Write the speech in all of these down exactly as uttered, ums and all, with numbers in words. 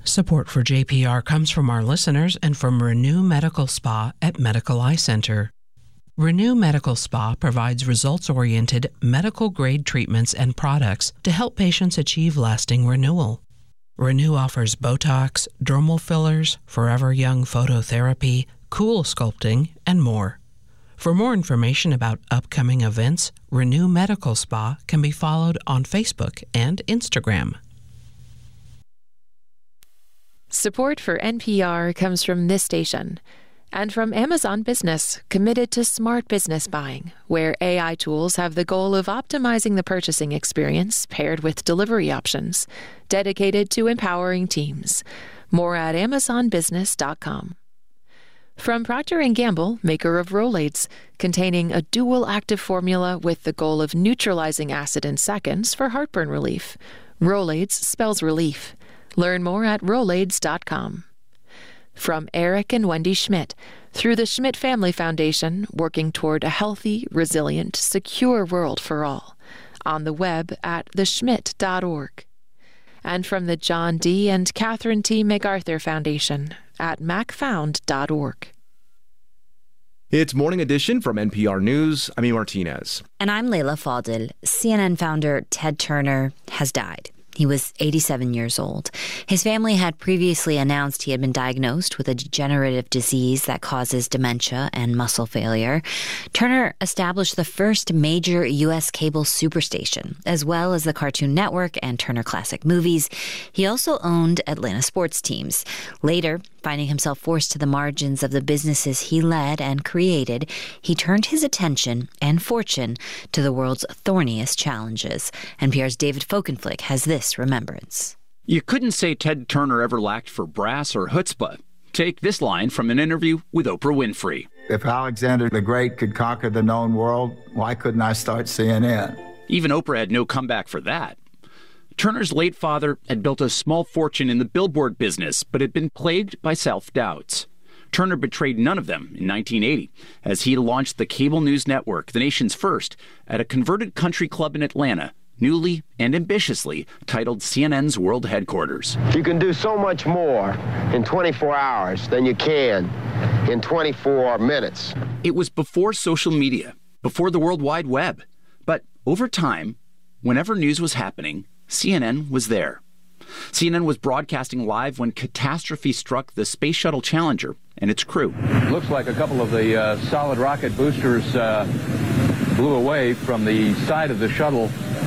Support for J P R comes from our listeners and from Renew Medical Spa at Medical Eye Center. Renew Medical Spa provides results-oriented, medical-grade treatments and products to help patients achieve lasting renewal. Renew offers Botox, dermal fillers, Forever Young phototherapy, cool sculpting, and more. For more information about upcoming events, Renew Medical Spa can be followed on Facebook and Instagram. Support for N P R comes from this station and from Amazon Business, committed to smart business buying, where A I tools have the goal of optimizing the purchasing experience paired with delivery options, dedicated to empowering teams. More at amazon business dot com. From Procter and Gamble, maker of Rolaids, containing a dual active formula with the goal of neutralizing acid in seconds for heartburn relief. Rolaids spells relief. Learn more at rolaids dot com. From Eric and Wendy Schmidt, through the Schmidt Family Foundation, working toward a healthy, resilient, secure world for all. On the web at the schmidt dot org. And from the John D. and Catherine T. MacArthur Foundation at mac found dot org. It's Morning Edition from N P R News. I'm E. Martinez. And I'm Leila Fadel. C N N founder Ted Turner has died. He was eighty-seven years old. His family had previously announced he had been diagnosed with a degenerative disease that causes dementia and muscle failure. Turner established the first major U S cable superstation, as well as the Cartoon Network and Turner Classic Movies. He also owned Atlanta sports teams. Later, finding himself forced to the margins of the businesses he led and created, he turned his attention and fortune to the world's thorniest challenges. N P R's David Folkenflik has this remembrance. You couldn't say Ted Turner ever lacked for brass or chutzpah. Take this line from an interview with Oprah Winfrey. If Alexander the Great could conquer the known world, why couldn't I start C N N? Even Oprah had no comeback for that. Turner's late father had built a small fortune in the billboard business, but had been plagued by self-doubts. Turner betrayed none of them in nineteen eighty, as he launched the cable news network, the nation's first, at a converted country club in Atlanta, newly and ambitiously titled C N N's World Headquarters. You can do so much more in twenty-four hours than you can in twenty-four minutes. It was before social media, before the World Wide Web. But over time, whenever news was happening, C N N was there. C N N was broadcasting live when catastrophe struck the Space Shuttle Challenger and its crew. Looks like a couple of the uh, solid rocket boosters uh, blew away from the side of the shuttle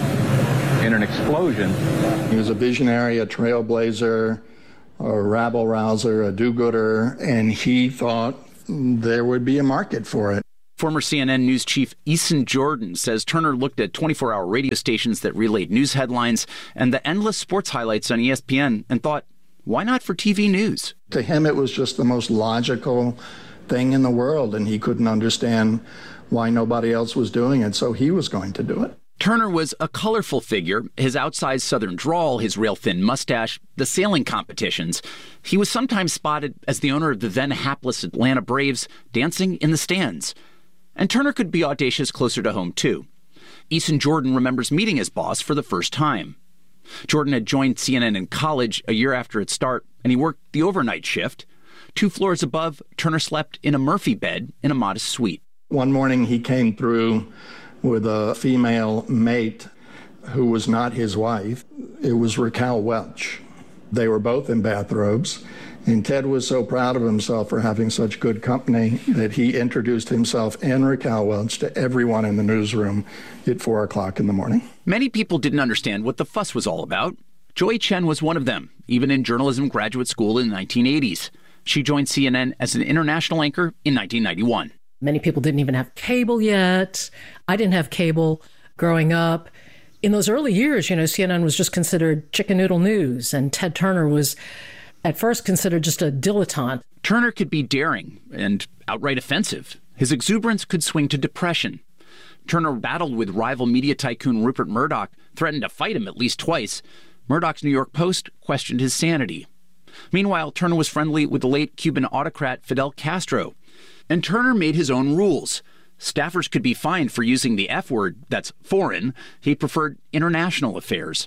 in an explosion. He was a visionary, a trailblazer, a rabble-rouser, a do-gooder, and he thought there would be a market for it. Former C N N news chief Eason Jordan says Turner looked at twenty-four hour radio stations that relayed news headlines and the endless sports highlights on E S P N and thought, why not for T V news? To him, it was just the most logical thing in the world, and he couldn't understand why nobody else was doing it, so he was going to do it. Turner was a colorful figure, his outsized southern drawl, his rail-thin mustache, the sailing competitions. He was sometimes spotted as the owner of the then hapless Atlanta Braves, dancing in the stands. And Turner could be audacious closer to home, too. Eason Jordan remembers meeting his boss for the first time. Jordan had joined C N N in college a year after its start, and he worked the overnight shift. Two floors above, Turner slept in a Murphy bed in a modest suite. One morning he came through with a female mate who was not his wife. It was Raquel Welch. They were both in bathrobes. And Ted was so proud of himself for having such good company that he introduced himself and Raquel Welch to everyone in the newsroom at four o'clock in the morning. Many people didn't understand what the fuss was all about. Joy Chen was one of them, even in journalism graduate school in the nineteen eighties. She joined C N N as an international anchor in nineteen ninety-one. Many people didn't even have cable yet. I didn't have cable growing up. In those early years, you know, C N N was just considered chicken noodle news, and Ted Turner was at first considered just a dilettante. Turner could be daring and outright offensive. His exuberance could swing to depression. Turner battled with rival media tycoon Rupert Murdoch, threatened to fight him at least twice. Murdoch's New York Post questioned his sanity. Meanwhile, Turner was friendly with the late Cuban autocrat Fidel Castro. And Turner made his own rules. Staffers could be fined for using the F word, that's foreign. He preferred international affairs.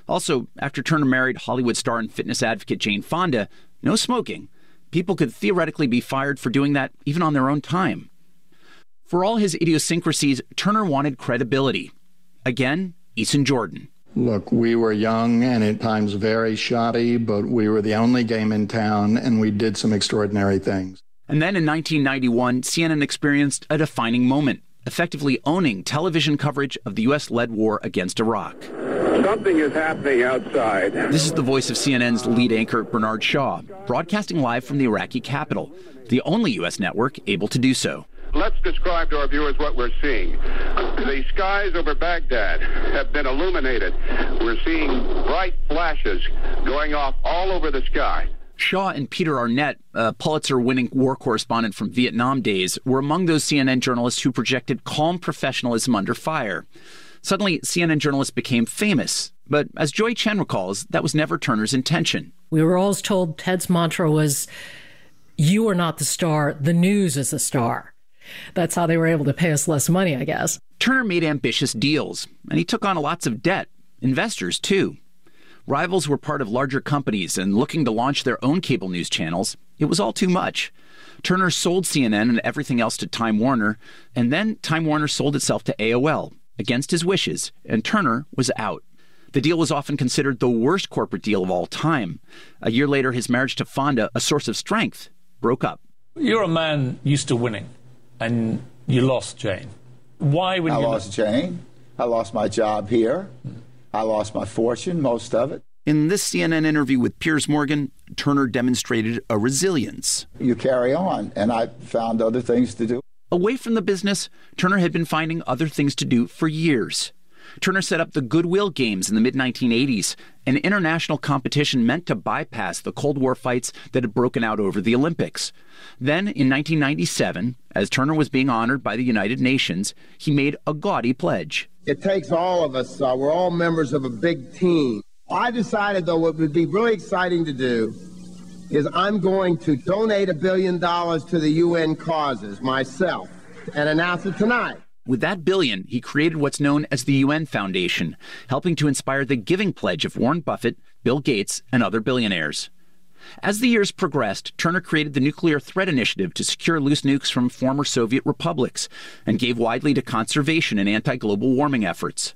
Also, after Turner married Hollywood star and fitness advocate Jane Fonda, no smoking. People could theoretically be fired for doing that even on their own time. For all his idiosyncrasies, Turner wanted credibility. Again, Eason Jordan. Look, we were young and at times very shoddy, but we were the only game in town, and we did some extraordinary things. And then in nineteen ninety-one, C N N experienced a defining moment, effectively owning television coverage of the U S-led war against Iraq. Something is happening outside. This is the voice of C N N's lead anchor, Bernard Shaw, broadcasting live from the Iraqi capital, the only U S network able to do so. Let's describe to our viewers what we're seeing. The skies over Baghdad have been illuminated. We're seeing bright flashes going off all over the sky. Shaw and Peter Arnett, a Pulitzer-winning war correspondent from Vietnam days, were among those C N N journalists who projected calm professionalism under fire. Suddenly, C N N journalists became famous. But as Joy Chen recalls, that was never Turner's intention. We were always told Ted's mantra was, you are not the star, the news is the star. That's how they were able to pay us less money, I guess. Turner made ambitious deals, and he took on lots of debt. Investors, too. Rivals were part of larger companies, and looking to launch their own cable news channels, it was all too much. Turner sold C N N and everything else to Time Warner, and then Time Warner sold itself to A O L, against his wishes, and Turner was out. The deal was often considered the worst corporate deal of all time. A year later, his marriage to Fonda, a source of strength, broke up. You're a man used to winning, and you lost Jane. Why would I you... I lost Jane. I lost my job here. I lost my fortune, most of it. In this C N N interview with Piers Morgan, Turner demonstrated a resilience. You carry on, and I found other things to do. Away from the business, Turner had been finding other things to do for years. Turner set up the Goodwill Games in the mid nineteen eighties, an international competition meant to bypass the Cold War fights that had broken out over the Olympics. Then, in nineteen ninety-seven, as Turner was being honored by the United Nations, he made a gaudy pledge. It takes all of us. Uh, we're all members of a big team. I decided, though, what would be really exciting to do is I'm going to donate a billion dollars to the U N causes myself and announce it tonight. With that billion, he created what's known as the U N Foundation, helping to inspire the giving pledge of Warren Buffett, Bill Gates, and other billionaires. As the years progressed, Turner created the Nuclear Threat Initiative to secure loose nukes from former Soviet republics and gave widely to conservation and anti-global warming efforts.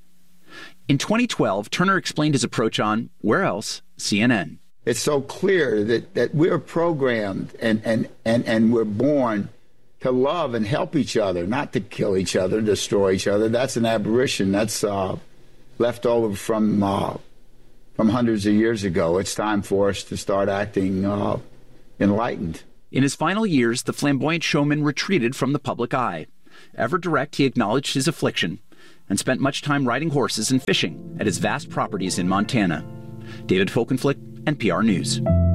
In twenty twelve, Turner explained his approach on, where else, C N N. It's so clear that, that we're programmed and, and, and, and we're born to love and help each other, not to kill each other, destroy each other. That's an aberration. That's uh, left over from uh, from hundreds of years ago. It's time for us to start acting uh, enlightened. In his final years, the flamboyant showman retreated from the public eye. Ever direct, he acknowledged his affliction and spent much time riding horses and fishing at his vast properties in Montana. David Folkenflik, N P R News.